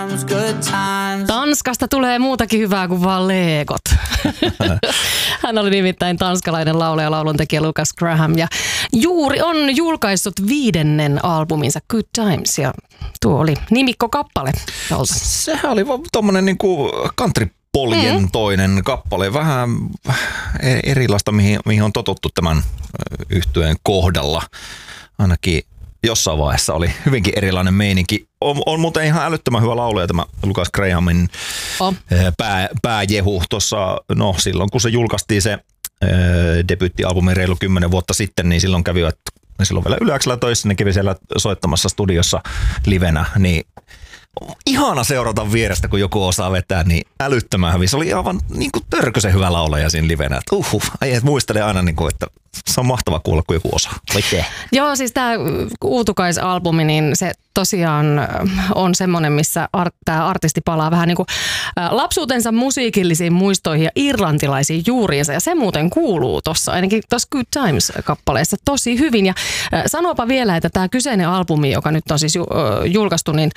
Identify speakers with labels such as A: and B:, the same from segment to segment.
A: Tanskasta tulee muutakin hyvää kuin vaan legot. Hän oli nimittäin tanskalainen laulaja ja lauluntekijä Lukas Graham ja juuri on julkaissut 5. albuminsa Good Times ja tuo oli nimikkokappale.
B: Sehän oli tommonen niinku countrypoljentoinen kappale, vähän erilaista mihin on totuttu tämän yhtyeen kohdalla. Ainakin jossain vaiheessa oli hyvinkin erilainen meininki. On muuten ihan älyttömän hyvä laulaja tämä Lukas Grahamin pääjehu tuossa, no silloin kun se julkaistiin se debyyttialbumi reilu 10 vuotta sitten, niin silloin kävivät, silloin vielä Yleäksellä töissä, ne kävi siellä soittamassa studiossa livenä, niin ihana seurata vierestä, kun joku osaa vetää, niin älyttömän hyvin. Se oli aivan niin kuin törkösen hyvä laulaja siinä livenä. Äijät muistelee aina, niin kuin, että se on mahtava kuulla, kun joku osaa.
A: Joo, siis tämä Uutukaisalbumi, niin se tosiaan on semmoinen, missä tämä artisti palaa vähän niin kuin lapsuutensa musiikillisiin muistoihin ja irlantilaisiin juuriinsa. Ja se muuten kuuluu tuossa, ainakin tuossa Good Times-kappaleessa tosi hyvin. Ja sanopa vielä, että tämä kyseinen albumi, joka nyt on siis julkaistu, niin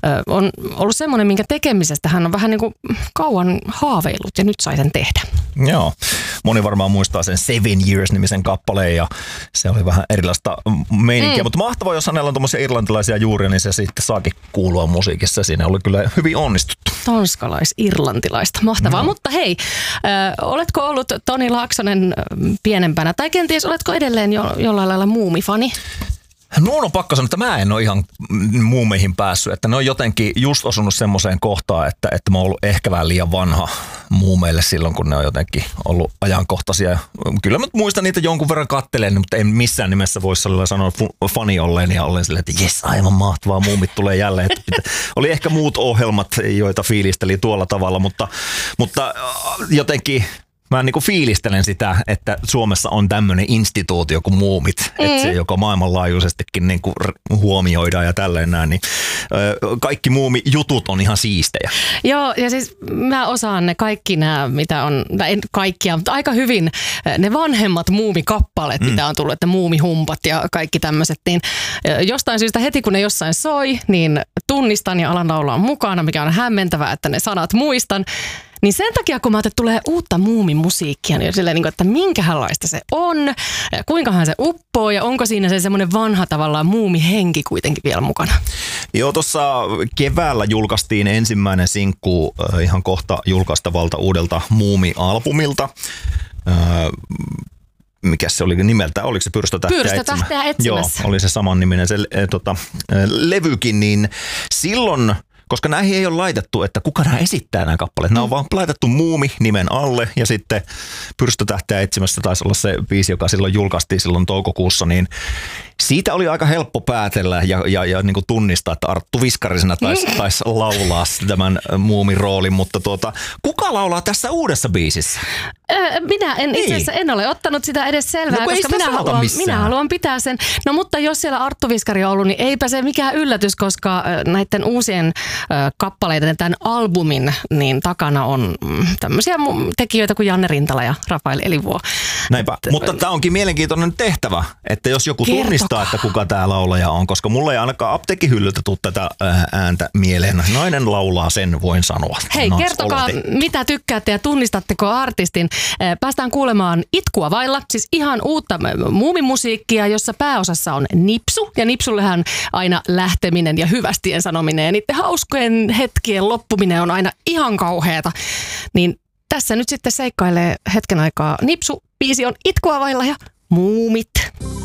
A: on ollut semmoinen, minkä tekemisestä hän on vähän niin kuin kauan haaveillut ja nyt sai sen tehdä.
B: Joo, moni varmaan muistaa sen 7 Years-nimisen kappaleen ja se oli vähän erilaista meininkiä, mutta mahtavaa, jos hänellä on tommosia irlantilaisia juuria, niin se sitten saakin kuulua musiikissa. Siinä oli kyllä hyvin onnistuttu.
A: Tanskalais-irlantilaista, mahtavaa. Mutta hei, oletko ollut Toni Laaksonen pienempänä tai kenties oletko edelleen jollain lailla muumifani?
B: Minun on pakko sanoa, että mä en ole ihan muumeihin päässyt, että ne on jotenkin just osunut semmoiseen kohtaan, että mä oon ollut ehkä vähän liian vanha muumeille silloin, kun ne on jotenkin ollut ajankohtaisia. Kyllä mä muistan niitä jonkun verran kattelen, mutta en missään nimessä voi sanoa fani olleen ja olleen silleen, että jes, aivan mahtavaa, muumit tulee jälleen. Oli ehkä muut ohjelmat, joita fiilisteli tuolla tavalla, mutta jotenkin mä niin kuin fiilistelen sitä, että Suomessa on tämmöinen instituutio kuin muumit, että se joka maailmanlaajuisestikin niin kuin huomioidaan ja tälleen näin, niin kaikki muumijutut on ihan siistejä.
A: Joo, ja siis mä osaan ne kaikki nämä, mitä on, en kaikkia, mutta aika hyvin ne vanhemmat muumikappaleet, mitä on tullut, että muumihumpat ja kaikki tämmöiset, niin jostain syystä heti kun ne jossain soi, niin tunnistan ja alan laulaa mukana, mikä on hämmentävää, että ne sanat muistan. Niin sen takia, kun mä ajattelin, että tulee uutta muumimusiikkia, niin silleen, että minkälaista se on, kuinkahan se uppoo ja onko siinä se semmoinen vanha tavallaan muumihenki kuitenkin vielä mukana?
B: Joo, tuossa keväällä julkaistiin ensimmäinen sinkku ihan kohta julkaistavalta uudelta muumialbumilta. Mikä se oli nimeltä? Oliko se Pyrstötähteä
A: etsimässä?
B: Joo, oli se saman niminen se levykin, niin silloin, koska näihin ei ole laitettu, että kuka nämä esittää nämä kappaleet. Nämä on vaan laitettu muumi nimen alle ja sitten Pyrstötähteä etsimässä taisi olla se biisi, joka silloin julkaistiin silloin toukokuussa, niin siitä oli aika helppo päätellä ja niin kuin tunnistaa, että Arttu Viskarisena taisi laulaa tämän muumin roolin, mutta kuka laulaa tässä uudessa biisissä?
A: Minä itse asiassa en ole ottanut sitä edes selvää, koska minä haluan pitää sen. No mutta jos siellä Arttu Viskari on ollut, niin eipä se mikään yllätys, koska näiden uusien kappaleiden, tämän albumin, niin takana on tämmöisiä tekijöitä kuin Janne Rintala ja Rafael Elivuo.
B: Näinpä, mutta tämä onkin mielenkiintoinen tehtävä, että jos joku tunnistaa, että kuka tämä laulaja on, koska mulla ei ainakaan apteekkihyllyltä tule tätä ääntä mieleen. Nainen laulaa, sen voin sanoa.
A: Hei, kertokaa mitä tykkäätte ja tunnistatteko artistin. Päästään kuulemaan Itkua vailla, siis ihan uutta muumimusiikkia, jossa pääosassa on Nipsu. Ja Nipsullehan aina lähteminen ja hyvästien sanominen ja niiden hauskojen hetkien loppuminen on aina ihan kauheata. Niin tässä nyt sitten seikkailee hetken aikaa Nipsu. Biisi on Itkua vailla ja muumit.